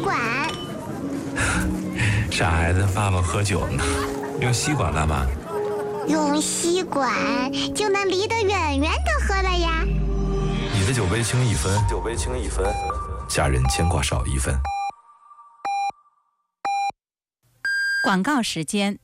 管。 傻孩子，爸爸喝酒呢，用吸管干嘛？ 用吸管就能离得远远的喝了呀。 你的酒杯轻1分，家人牵挂少1分。 广告时间。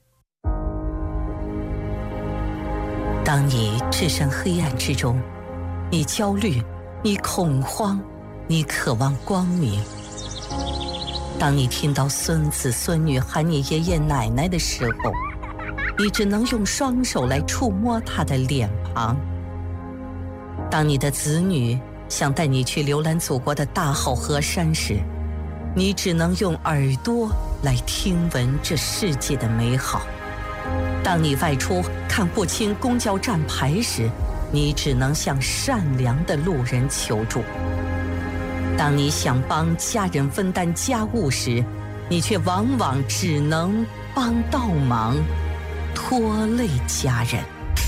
当你置身黑暗之中，你焦虑，你恐慌，你渴望光明。当你听到孙子孙女喊你爷爷奶奶的时候，你只能用双手来触摸他的脸庞。当你的子女想带你去浏览祖国的大好河山时，你只能用耳朵来听闻这世界的美好。当你外出看不清公交站牌时，你只能向善良的路人求助。当你想帮家人分担家务时，你却往往只能帮倒忙，拖累家人。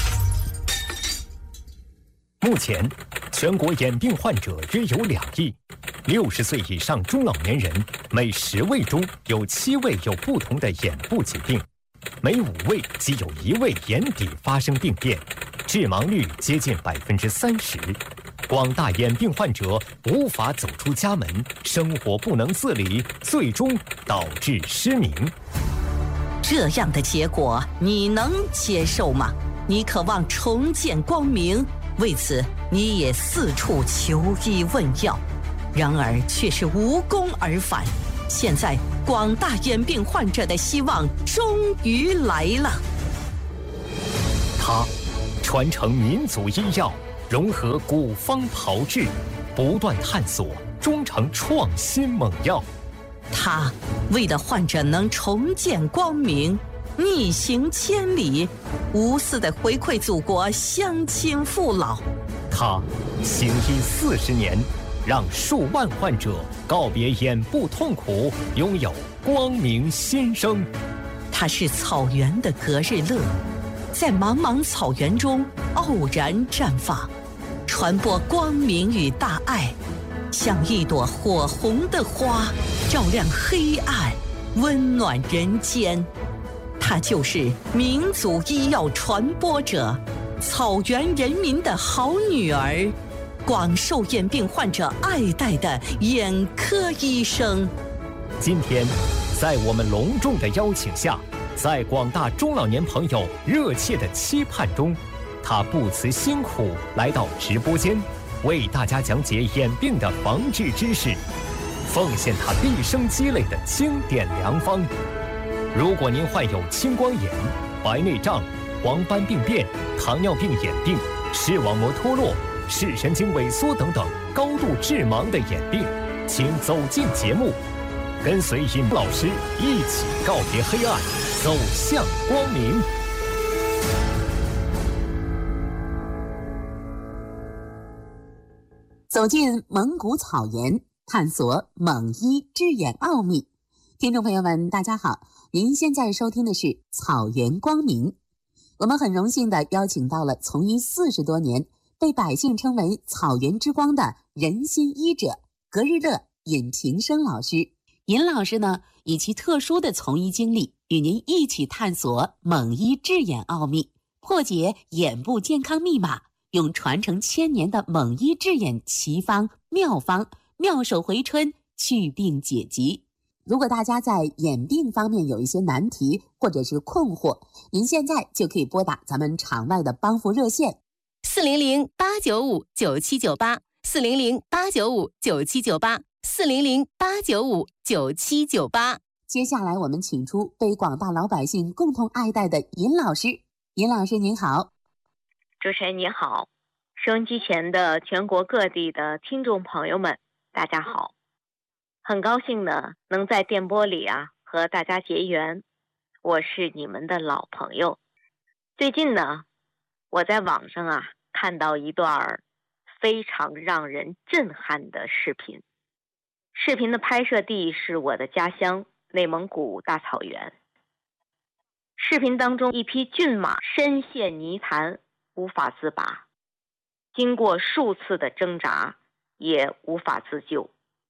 目前，全国眼病患者约有2亿，60岁以上中老年人每10位中有7位有不同的眼部疾病，每5位即有1位眼底发生病变，致盲率接近30%。广大眼病患者无法走出家门，生活不能自理，最终导致失明。 这样的结果你能接受吗？你渴望重见光明，为此你也四处求医问药，然而却是无功而返。现在广大眼病患者的希望终于来了。 他传承民族医药，融合古方炮制，不断探索，终成创新猛药。 他为了患者能重见光明，逆行千里，无私地回馈祖国乡亲父老。 他行医40年，让数万患者告别眼部痛苦，拥有光明新生。 他是草原的隔日乐，在茫茫草原中傲然绽放，传播光明与大爱，像一朵火红的花，照亮黑暗，温暖人间。他就是民族医药传播者，草原人民的好女儿，广受眼病患者爱戴的眼科医生。 今天，在我们隆重的邀请下，在广大中老年朋友热切的期盼中，他不辞辛苦来到直播间，为大家讲解眼病的防治知识，奉献他毕生积累的经典良方。如果您患有青光眼、白内障、黄斑病变、糖尿病眼病、视网膜脱落、视神经萎缩等等高度致盲的眼病，请走进节目，跟随尹老师一起告别黑暗，走向光明。 走进蒙古草原，探索蒙医治眼奥秘。听众朋友们，大家好，您现在收听的是草原光明。我们很荣幸地邀请到了从医40多年，被百姓称为草原之光的人心医者隔日乐尹晴生老师。尹老师呢，以其特殊的从医经历，与您一起探索蒙医治眼奥秘，破解眼部健康密码，用传承1000年的蒙医治眼奇方妙方，妙手回春，祛病解疾。如果大家在眼病方面有一些难题或者是困惑，您现在就可以拨打咱们场外的帮扶热线 400-895-9798，400-895-9798，400-895-9798。 接下来我们请出被广大老百姓共同爱戴的尹老师。尹老师您好。 主持人你好，收音机前的全国各地的听众朋友们大家好，很高兴呢能在电波里和大家结缘，我是你们的老朋友。最近呢我在网上看到一段非常让人震撼的视频，视频的拍摄地是我的家乡内蒙古大草原。视频当中一匹骏马深陷泥潭无法自拔，经过数次的挣扎也无法自救，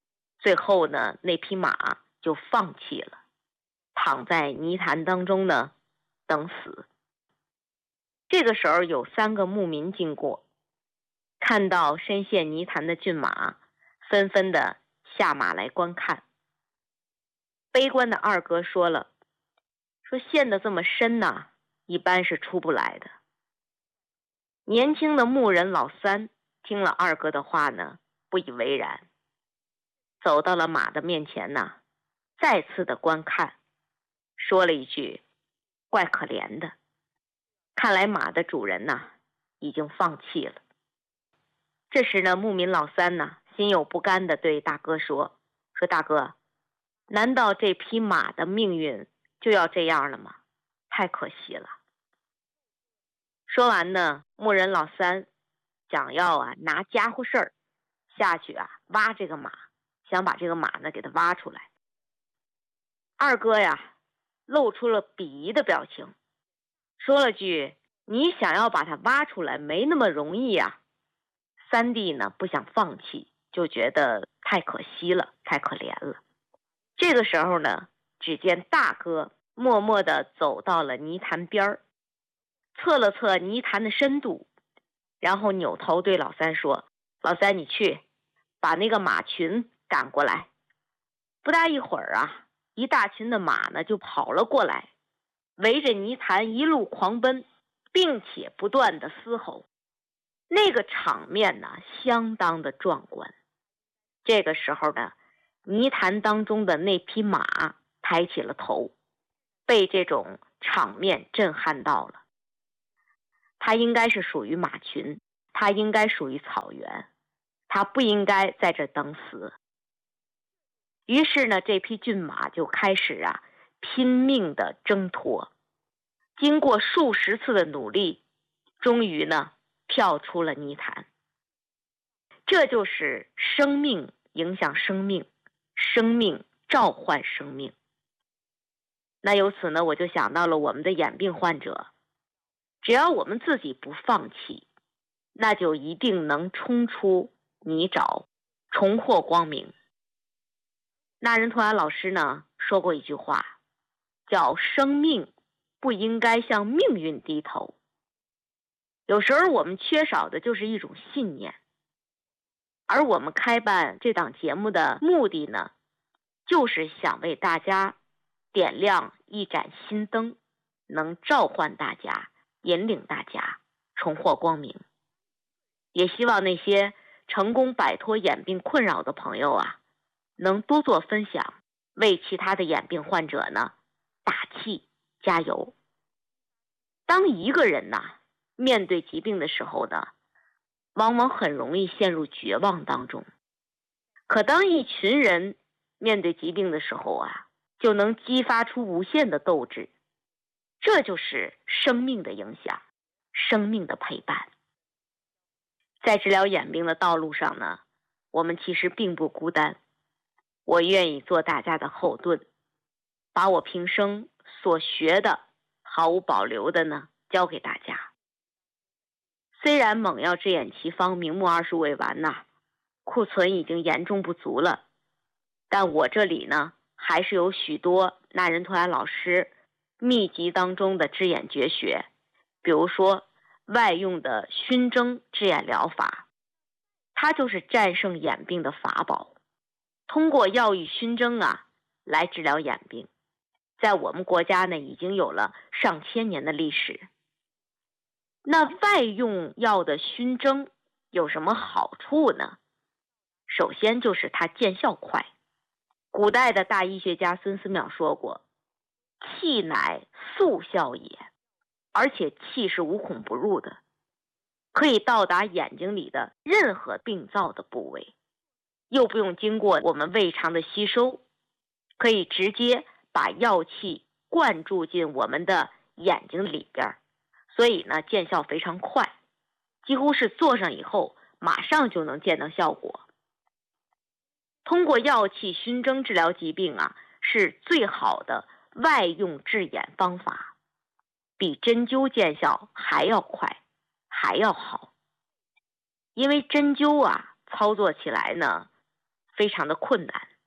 最后呢，那匹马就放弃了，躺在泥潭当中呢，等死。这个时候有3个牧民经过，看到深陷泥潭的骏马，纷纷的下马来观看。悲观的二哥说了，说陷得这么深呢，一般是出不来的。年轻的牧人老三听了二哥的话呢，不以为然，走到了马的面前呢，再次的观看，说了一句，怪可怜的，看来马的主人呢，已经放弃了。这时呢，牧民老三呢，心有不甘的对大哥说，说大哥，难道这匹马的命运就要这样了吗？太可惜了。说完呢，牧人老三想要拿家伙事儿下去挖这个马，想把这个马呢给它挖出来。二哥露出了鄙夷的表情，说了句，你想要把它挖出来没那么容易啊。三弟呢不想放弃，就觉得太可惜了，太可怜了。这个时候呢，只见大哥默默地走到了泥潭边儿，测了测泥潭的深度，然后扭头对老三说，老三你去把那个马群赶过来。不大一会儿一大群的马呢就跑了过来，围着泥潭一路狂奔，并且不断的嘶吼。那个场面呢相当的壮观。这个时候呢，泥潭当中的那匹马抬起了头，被这种场面震撼到了。它应该是属于马群，它应该属于草原，它不应该在这等死。于是呢，这匹骏马就开始拼命的挣脱，经过数十次的努力，终于呢跳出了泥潭。这就是生命影响生命，生命召唤生命。那由此呢，我就想到了我们的眼病患者，只要我们自己不放弃，那就一定能冲出泥沼，重获光明。那仁图安老师呢说过一句话，叫生命不应该向命运低头。有时候我们缺少的就是一种信念，而我们开办这档节目的目的呢，就是想为大家点亮一盏心灯，能召唤大家，引领大家重获光明。也希望那些成功摆脱眼病困扰的朋友能多做分享，为其他的眼病患者呢打气加油。当一个人面对疾病的时候呢，往往很容易陷入绝望当中。可当一群人面对疾病的时候就能激发出无限的斗志。这就是生命的影响，生命的陪伴。在治疗眼病的道路上呢，我们其实并不孤单。我愿意做大家的后盾，把我平生所学的毫无保留的呢教给大家。虽然猛药治眼奇方名目20未完库存已经严重不足了，但我这里呢还是有许多那仁图安老师秘籍当中的治眼绝学，比如说外用的熏蒸治眼疗法，它就是战胜眼病的法宝。通过药浴熏蒸来治疗眼病，在我们国家呢已经有了上千年的历史。那外用药的熏蒸有什么好处呢？首先就是它见效快。古代的大医学家孙思邈说过，气乃速效也，而且气是无孔不入的，可以到达眼睛里的任何病灶的部位，又不用经过我们胃肠的吸收，可以直接把药气灌注进我们的眼睛里边，所以呢见效非常快，几乎是做上以后马上就能见到效果。通过药气熏蒸治疗疾病是最好的外用治眼方法，比针灸见效还要快，还要好。因为针灸操作起来呢非常的困难，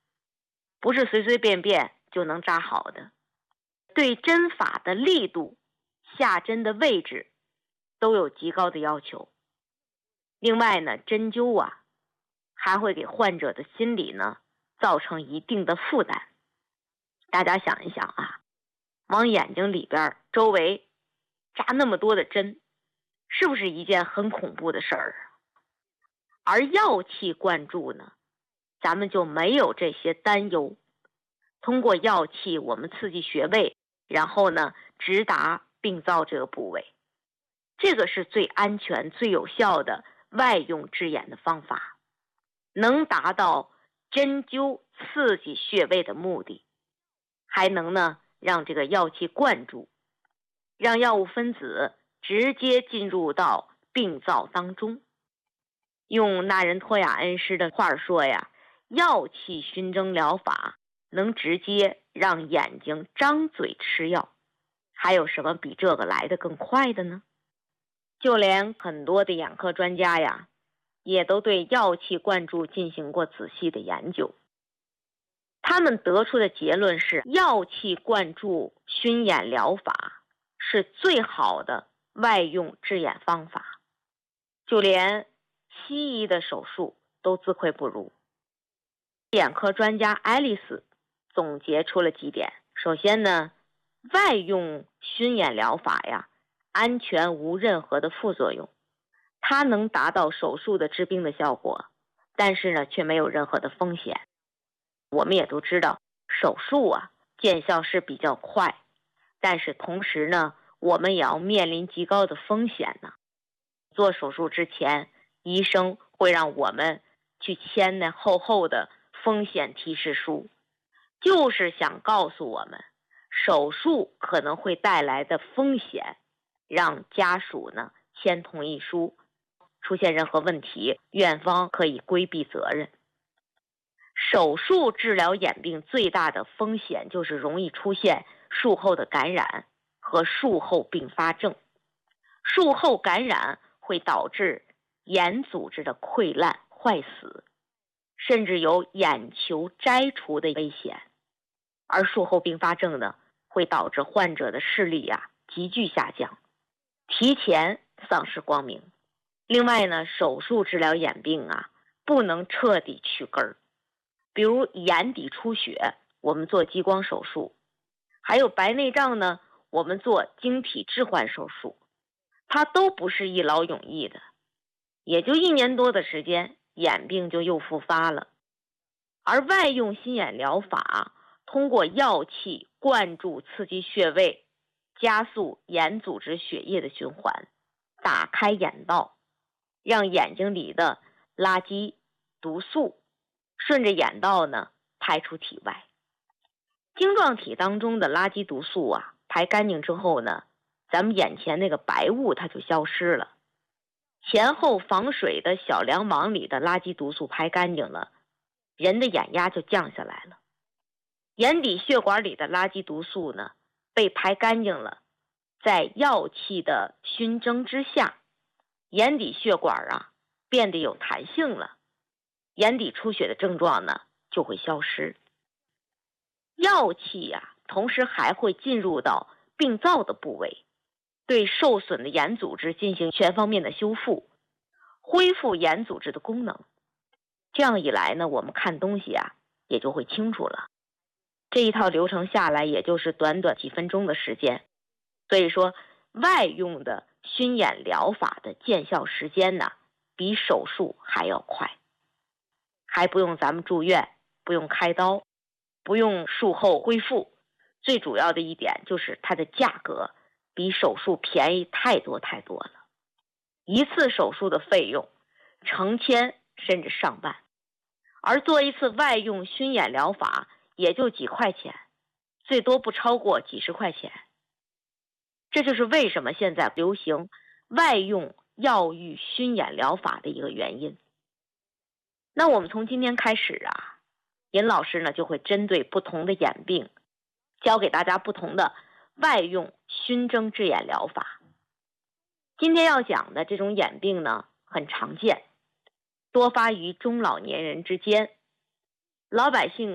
不是随随便便就能扎好的。对针法的力度、下针的位置都有极高的要求。另外呢，针灸啊还会给患者的心理呢造成一定的负担。大家想一想啊，往眼睛里边周围扎那么多的针，是不是一件很恐怖的事儿？而药气灌注呢，咱们就没有这些担忧。通过药气我们刺激穴位，然后呢直达病灶这个部位，这个是最安全最有效的外用治眼的方法，能达到针灸刺激穴位的目的，还能呢让这个药气灌注，让药物分子直接进入到病灶当中。用那人托雅恩师的话说呀，药气熏蒸疗法能直接让眼睛张嘴吃药，还有什么比这个来得更快的呢？就连很多的眼科专家呀，也都对药气灌注进行过仔细的研究。他们得出的结论是，药气灌注熏眼疗法是最好的外用治眼方法，就连西医的手术都自愧不如。眼科专家爱丽丝总结出了几点。首先呢，外用熏眼疗法呀，安全无任何的副作用，它能达到手术的治病的效果，但是呢却没有任何的风险。我们也都知道，手术啊见效是比较快，但是同时呢我们也要面临极高的风险呢。做手术之前，医生会让我们去签那厚厚的风险提示书，就是想告诉我们手术可能会带来的风险，让家属呢签同意书，出现任何问题，院方可以规避责任。手术治疗眼病最大的风险就是容易出现术后的感染和术后并发症。术后感染会导致眼组织的溃烂坏死，甚至有眼球摘除的危险。而术后并发症呢，会导致患者的视力急剧下降，提前丧失光明。另外呢，手术治疗眼病不能彻底去根儿。比如眼底出血，我们做激光手术；还有白内障呢，我们做晶体置换手术，它都不是一劳永逸的，也就1年多的时间，眼病就又复发了。而外用心眼疗法通过药气灌注刺激穴位，加速眼组织血液的循环，打开眼道，让眼睛里的垃圾毒素顺着眼道呢排出体外。晶状体当中的垃圾毒素排干净之后呢，咱们眼前那个白雾它就消失了，前后防水的小梁网里的垃圾毒素排干净了，人的眼压就降下来了。眼底血管里的垃圾毒素呢被排干净了，在药气的熏蒸之下，眼底血管变得有弹性了，眼底出血的症状呢就会消失。药气同时还会进入到病灶的部位，对受损的眼组织进行全方面的修复，恢复眼组织的功能。这样一来呢，我们看东西也就会清楚了。这一套流程下来也就是短短几分钟的时间，所以说外用的熏眼疗法的见效时间呢比手术还要快，还不用咱们住院，不用开刀，不用术后恢复。最主要的一点就是它的价格比手术便宜太多太多了，一次手术的费用成千甚至上万，而做一次外用熏眼疗法也就几块钱，最多不超过几十块钱。这就是为什么现在流行外用药浴熏眼疗法的一个原因。那我们从今天开始尹老师呢就会针对不同的眼病，教给大家不同的外用熏蒸治眼疗法。今天要讲的这种眼病呢很常见，多发于中老年人之间。老百姓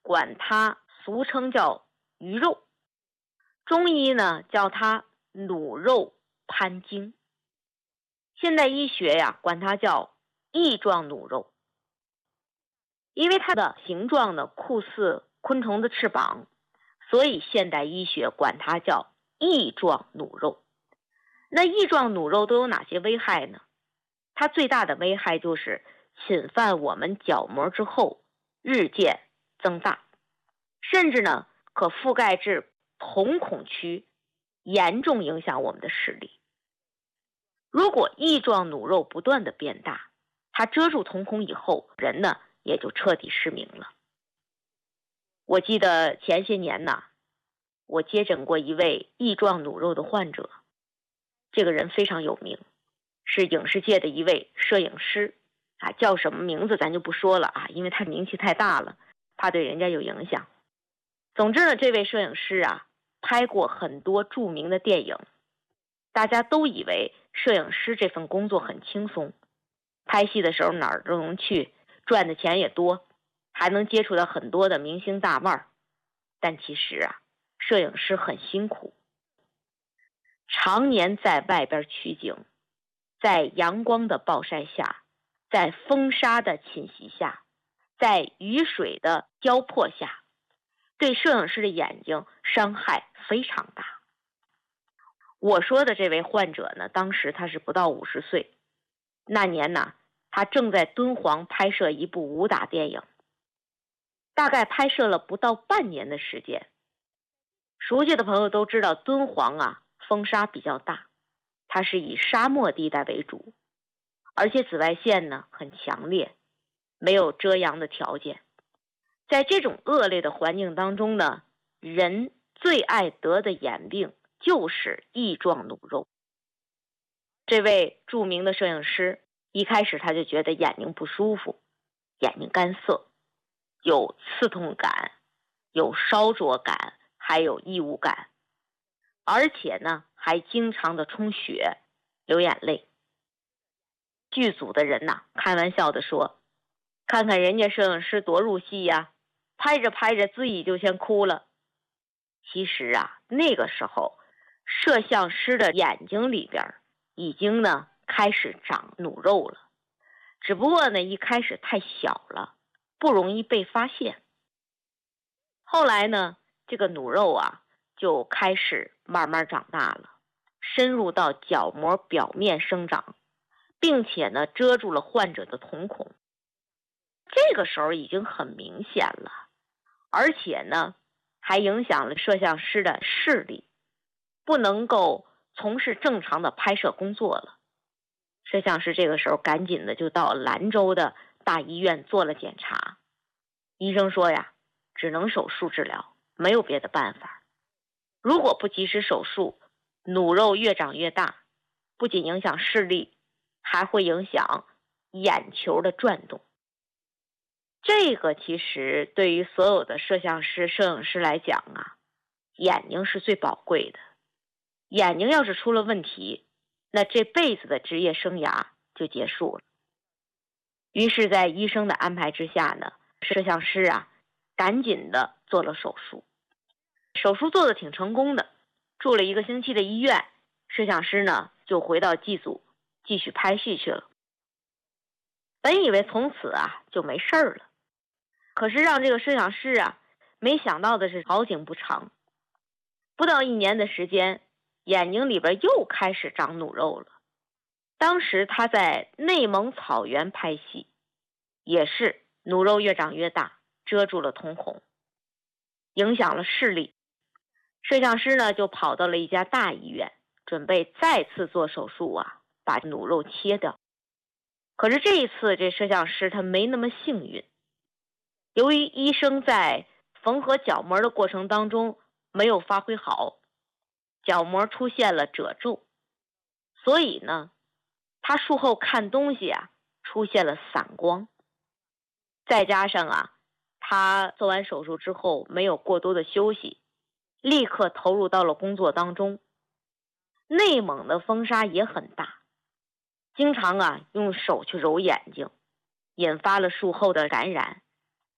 管它俗称叫鱼肉，中医呢叫它弩肉攀经，现代医学呀管它叫翼状弩肉。因为它的形状呢酷似昆虫的翅膀，所以现代医学管它叫翼状弩肉。那翼状弩肉都有哪些危害呢？它最大的危害就是侵犯我们角膜之后日渐增大，甚至呢可覆盖至瞳孔区，严重影响我们的视力。如果翼状弩肉不断的变大，它遮住瞳孔以后，人呢也就彻底失明了。我记得前些年呢，我接诊过一位翼状弩肉的患者，这个人非常有名，是影视界的一位摄影师啊，叫什么名字咱就不说了啊，因为他名气太大了，怕对人家有影响。总之呢，这位摄影师啊，拍过很多著名的电影，大家都以为摄影师这份工作很轻松，拍戏的时候哪儿都能去，赚的钱也多，还能接触到很多的明星大腕。但其实啊，摄影师很辛苦，常年在外边取景，在阳光的暴晒下，在风沙的侵袭下，在雨水的浇迫下，对摄影师的眼睛伤害非常大。我说的这位患者呢，当时他是不到50岁，那年呢，他正在敦煌拍摄一部武打电影，大概拍摄了不到半年的时间。熟悉的朋友都知道，敦煌啊，风沙比较大，它是以沙漠地带为主，而且紫外线呢很强烈，没有遮阳的条件。在这种恶劣的环境当中呢，人最爱得的眼病就是翼状弩肉。这位著名的摄影师一开始他就觉得眼睛不舒服，眼睛干涩，有刺痛感，有烧灼感，还有异物感，而且呢还经常的充血流眼泪。剧组的人呐，开玩笑的说，看看人家摄影师多入戏呀，拍着拍着自己就先哭了。其实啊，那个时候摄像师的眼睛里边已经呢开始长弩肉了，只不过呢一开始太小了，不容易被发现。后来呢，这个弩肉啊就开始慢慢长大了，深入到角膜表面生长，并且呢遮住了患者的瞳孔。这个时候已经很明显了，而且呢还影响了摄像师的视力，不能够从事正常的拍摄工作了。摄像师这个时候赶紧的就到兰州的大医院做了检查，医生说呀，只能手术治疗，没有别的办法。如果不及时手术，弩肉越长越大，不仅影响视力，还会影响眼球的转动。这个其实对于所有的摄像师、摄影师来讲啊，眼睛是最宝贵的。眼睛要是出了问题，那这辈子的职业生涯就结束了。于是在医生的安排之下呢，摄像师啊赶紧的做了手术。手术做的挺成功的，住了1个星期的医院，摄像师呢就回到剧组继续拍戏去了。本以为从此啊就没事儿了，可是让这个摄像师啊没想到的是，好景不长，不到1年的时间，眼睛里边又开始长弩肉了。当时他在内蒙草原拍戏，也是弩肉越长越大，遮住了瞳孔，影响了视力。摄像师呢就跑到了一家大医院，准备再次做手术啊，把弩肉切掉。可是这一次这摄像师他没那么幸运，由于医生在缝合角膜的过程当中没有发挥好，角膜出现了褶皱，所以呢他术后看东西啊出现了散光。再加上啊他做完手术之后没有过多的休息，立刻投入到了工作当中。内蒙的风沙也很大，经常啊用手去揉眼睛，引发了术后的感染，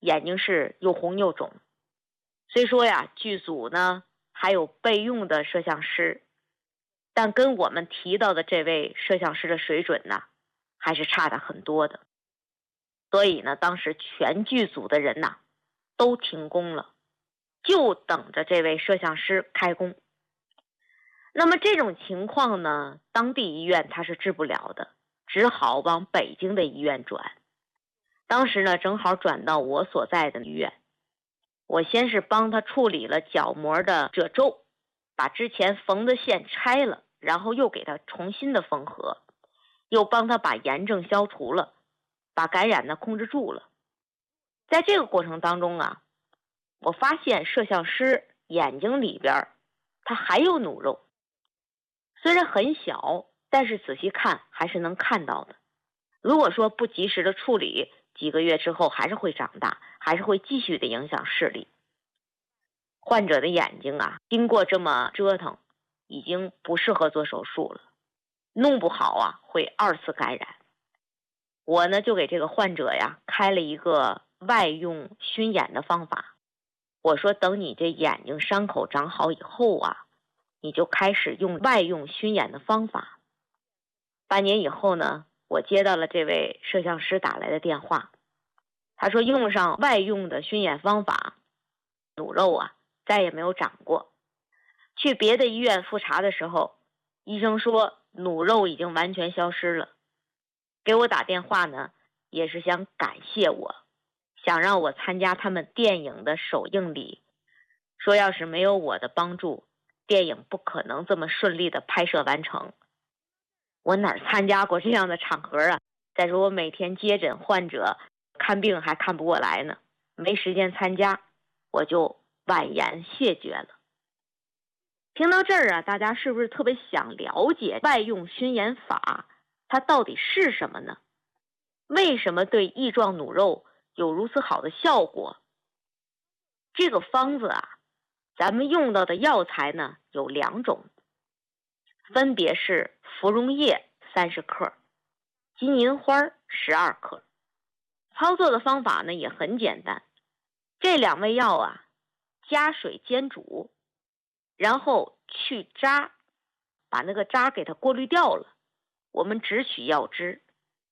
眼睛是又红又肿。虽说呀，剧组呢还有备用的摄像师，但跟我们提到的这位摄像师的水准呢，还是差得很多的。所以呢，当时全剧组的人呐，都停工了，就等着这位摄像师开工。那么这种情况呢，当地医院他是治不了的，只好往北京的医院转。当时呢，正好转到我所在的医院。我先是帮他处理了角膜的褶皱，把之前缝的线拆了，然后又给他重新的缝合，又帮他把炎症消除了，把感染呢控制住了。在这个过程当中啊，我发现摄像师眼睛里边他还有弩肉，虽然很小，但是仔细看还是能看到的。如果说不及时的处理，几个月之后还是会长大，还是会继续的影响视力。患者的眼睛啊，经过这么折腾，已经不适合做手术了，弄不好啊会2次感染。我呢就给这个患者呀开了一个外用熏眼的方法。我说等你这眼睛伤口长好以后啊，你就开始用外用熏眼的方法。半年以后呢，我接到了这位摄像师打来的电话，他说用上外用的熏眼方法，弩肉啊再也没有长过。去别的医院复查的时候，医生说弩肉已经完全消失了。给我打电话呢，也是想感谢我，想让我参加他们电影的首映礼，说要是没有我的帮助，电影不可能这么顺利的拍摄完成。我哪参加过这样的场合啊？再说我每天接诊患者，看病还看不过来呢，没时间参加，我就婉言谢绝了。听到这儿啊，大家是不是特别想了解外用熏眼法它到底是什么呢？为什么对翼状弩肉有如此好的效果？这个方子啊，咱们用到的药材呢有2种，分别是芙蓉叶30克，金银花12克。操作的方法呢也很简单，这2味药啊，加水煎煮，然后去渣，把那个渣给它过滤掉了，我们只取药汁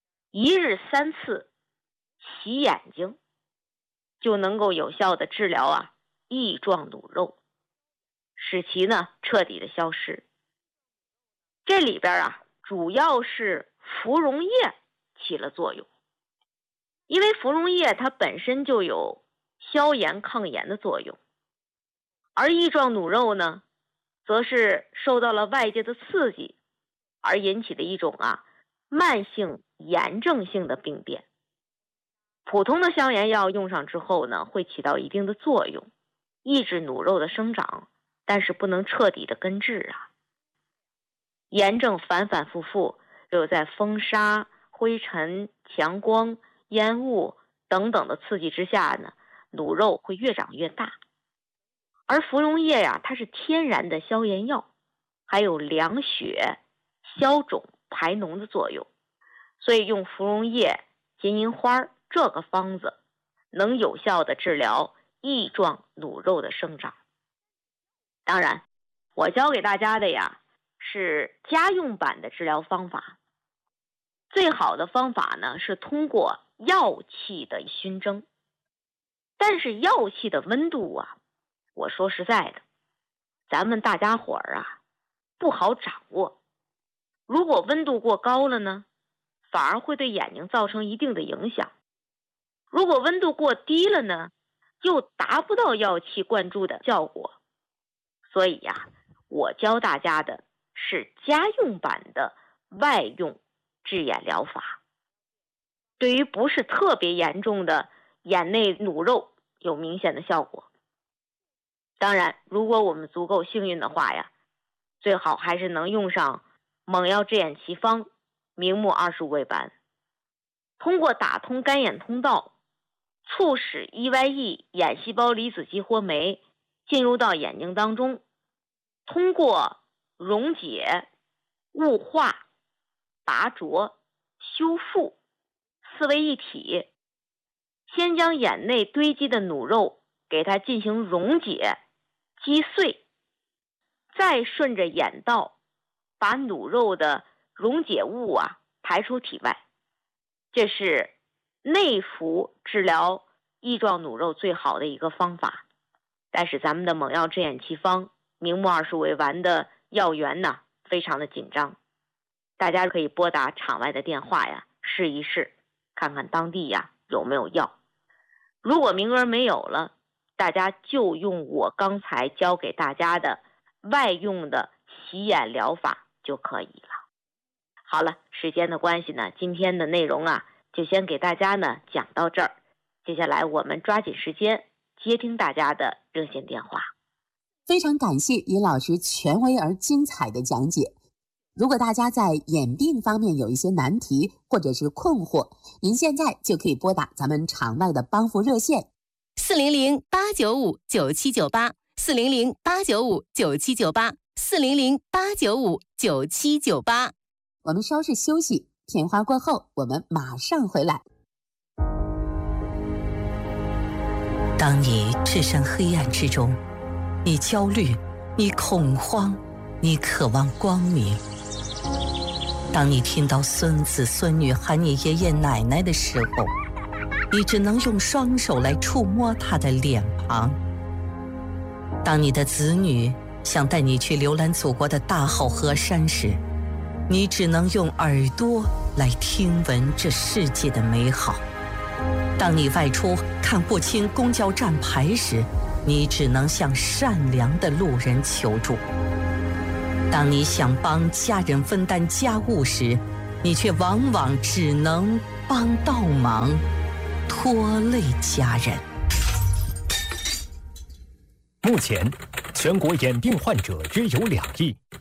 ，1日3次洗眼睛，就能够有效的治疗啊翼状弩肉，使其呢彻底的消失。这里边啊，主要是芙蓉叶起了作用，因为芙蓉叶它本身就有消炎抗炎的作用，而翼状弩肉呢，则是受到了外界的刺激而引起的一种慢性炎症性的病变。普通的消炎药用上之后呢，会起到一定的作用，抑制弩肉的生长，但是不能彻底的根治啊。炎症反反复复，只有在风沙、灰尘、强光、烟雾等等的刺激之下呢，弩肉会越长越大。而芙蓉叶呀，它是天然的消炎药，还有凉血、消肿、排脓的作用，所以用芙蓉叶、金银花这个方子，能有效的治疗翼状弩肉的生长。当然，我教给大家的呀，是家用版的治疗方法。最好的方法呢，是通过药气的熏蒸。但是药气的温度啊，我说实在的，咱们大家伙儿啊，不好掌握。如果温度过高了呢，反而会对眼睛造成一定的影响。如果温度过低了呢，又达不到药气灌注的效果。所以呀，我教大家的是家用版的外用治眼疗法。对于不是特别严重的眼内弩肉有明显的效果。当然，如果我们足够幸运的话呀，最好还是能用上猛药治眼奇方明目25味丸，通过打通干眼通道，促使 EYE 眼细胞离子激活酶进入到眼睛当中，通过溶解、雾化、拔浊、修复4位一体， 先将眼内堆积的努肉给它进行溶解、击碎，再顺着眼道把努肉的溶解物排出体外。这是内服治疗异状努肉最好的一个方法。但是咱们的猛药治眼奇方明目二数味丸的药源非常的紧张，大家可以拨打场外的电话试一试，看看当地有没有药。如果名额没有了，大家就用我刚才教给大家的外用的洗眼疗法就可以了。好了，时间的关系呢，今天的内容就先给大家讲到这儿。接下来我们抓紧时间接听大家的热线电话。 非常感谢尹老师权威而精彩的讲解。如果大家在眼病方面有一些难题或者是困惑，您现在就可以拨打咱们场外的帮扶热线 400-895-9798，400-895-9798，400-895-9798。 我们稍事休息，片花过后我们马上回来。 当你置身黑暗之中，你焦虑，你恐慌，你渴望光明。当你听到孙子孙女喊你爷爷奶奶的时候，你只能用双手来触摸他的脸庞。当你的子女想带你去浏览祖国的大好河山时，你只能用耳朵来听闻这世界的美好。当你外出看不清公交站牌时，你只能向善良的路人求助。当你想帮家人分担家务时，你却往往只能帮倒忙，拖累家人。 目前，全国眼病患者约有2亿，